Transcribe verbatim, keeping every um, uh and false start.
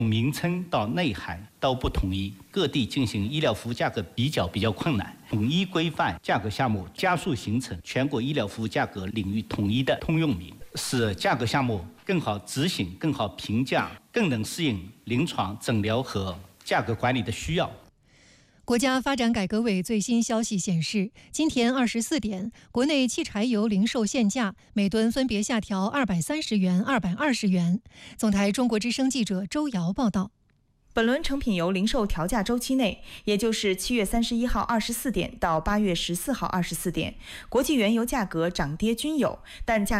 名称到内涵都不统一，各地进行医疗服务价格比较比较困难。统一规范价格项目，加速形成全国医疗服务价格领域统一的通用名，使价格项目更好执行、更好评价，更能适应临床诊疗和价格管理的需要。 国家发展改革委最新消息显示，今天二十四点，国内汽柴油零售限价每吨分别下调二百三十元、二百二十元。总台中国之声记者周瑶报道。 本轮成品油零售调价周期内，也就是七月三十一号二十四点到八月十四号二十四点，国际原油价格涨跌均有，但价